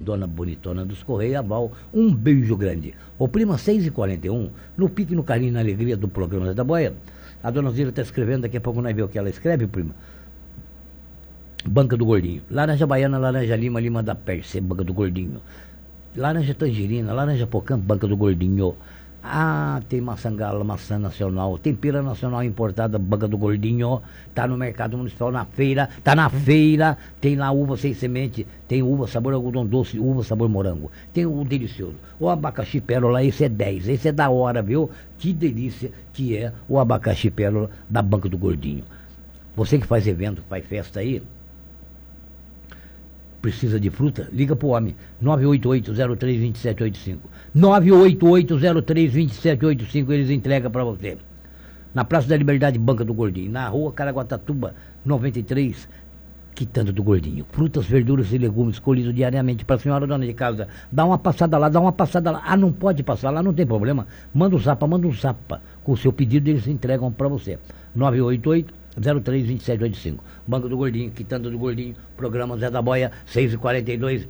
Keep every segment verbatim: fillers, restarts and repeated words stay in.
Dona Bonitona dos Correios, a Val, um beijo grande. Ô prima, seis e quarenta e um, no pique, no carinho, na alegria do programa Zé da Boia, a dona Zira está escrevendo, daqui a pouco nós vemos o que ela escreve, prima. Banca do Gordinho. Laranja Baiana, Laranja Lima, Lima da Pérsia, Banca do Gordinho. Laranja Tangerina, Laranja Pocã, Banca do Gordinho. Ah, tem maçã gala, maçã nacional, tem pera nacional importada, Banca do Gordinho, tá no mercado municipal, na feira, tá na feira, tem lá uva sem semente, tem uva sabor algodão doce, uva sabor morango, tem o delicioso, o abacaxi pérola, esse é dez, esse é da hora, viu? Que delícia que é o abacaxi pérola da Banca do Gordinho. Você que faz evento, faz festa aí, precisa de fruta? Liga pro homem, nove oito oito, zero três dois sete oito cinco. nove oito oito, zero três dois sete oito cinco, eles entregam para você. Na Praça da Liberdade, Banca do Gordinho. Na Rua Caraguatatuba, noventa e três, Quitanda do Gordinho. Frutas, verduras e legumes colhidos diariamente para a senhora dona de casa. Dá uma passada lá, dá uma passada lá. Ah, não pode passar lá, não tem problema. Manda um zapa, manda um zapa. Com o seu pedido, eles entregam para você. nove oito oito, zero três dois sete oito cinco. Banco do Gordinho, Quitanda do Gordinho, programa Zé da Boia, seis e quarenta e dois.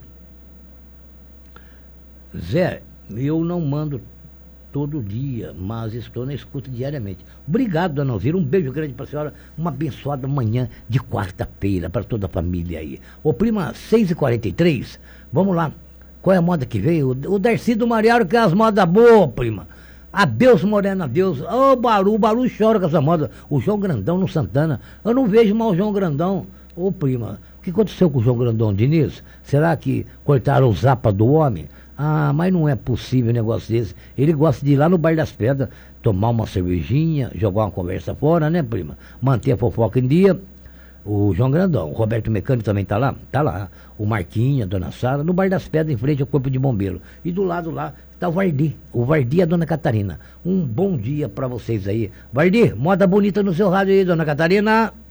Zé, eu não mando todo dia, mas estou na escuta diariamente. Obrigado, dona Alzira, um beijo grande para a senhora, uma abençoada manhã de quarta-feira para toda a família aí. Ô prima, seis e quarenta e três, vamos lá, qual é a moda que veio? O Darcy do Mariário, que é as modas boas, prima. Adeus, Morena, adeus. Ô, oh, Baru, o Baru chora com essa moda. O João Grandão no Santana. Eu não vejo mais o João Grandão. Ô, oh, prima, o que aconteceu com o João Grandão, Diniz? Será que cortaram o zapa do homem? Ah, mas não é possível um negócio desse. Ele gosta de ir lá no Bar das Pedras, tomar uma cervejinha, jogar uma conversa fora, né, prima? Manter a fofoca em dia. O João Grandão, o Roberto Mecânico também tá lá? Tá lá. O Marquinhos, a Dona Sara, no Bar das Pedras, em frente ao Corpo de Bombeiro. E do lado lá tá o Vardi, o Vardi e a Dona Catarina. Um bom dia pra vocês aí. Vardi, moda bonita no seu rádio aí, Dona Catarina.